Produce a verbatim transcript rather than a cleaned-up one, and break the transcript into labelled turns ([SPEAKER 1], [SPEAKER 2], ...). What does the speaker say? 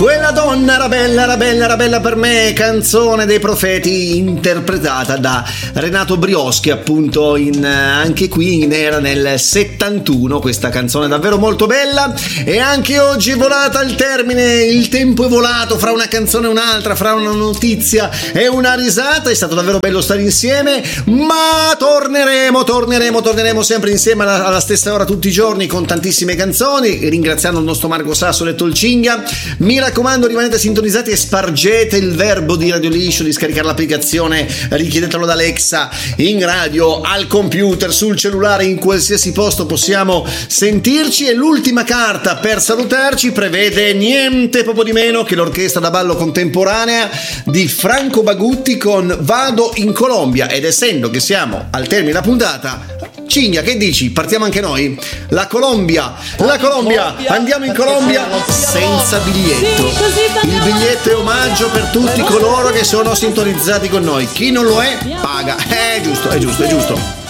[SPEAKER 1] Quella donna era bella, era bella, era bella per me, canzone dei Profeti interpretata da Renato Brioschi, appunto in, anche qui era nel settantuno, questa canzone davvero molto bella. E anche oggi è volata al termine, il tempo è volato fra una canzone e un'altra, fra una notizia e una risata, è stato davvero bello stare insieme, ma torneremo, torneremo, torneremo sempre insieme alla, alla stessa ora tutti i giorni con tantissime canzoni, ringraziando il nostro Marco Sasso e Tolcinga. Mi raccomando, rimanete sintonizzati e spargete il verbo di Radio Liscio, di scaricare l'applicazione, richiedetelo da Alexa, in radio, al computer, sul cellulare, in qualsiasi posto possiamo sentirci. E l'ultima carta per salutarci prevede niente poco di meno che l'orchestra da ballo contemporanea di Franco Bagutti con Vado in Colombia. Ed essendo che siamo al termine della puntata, Cigna, che dici? Partiamo anche noi? La Colombia, la Colombia, andiamo in Colombia senza biglietto. Il biglietto è omaggio per tutti coloro che sono sintonizzati con noi. Chi non lo è, paga. È giusto, è giusto, è giusto.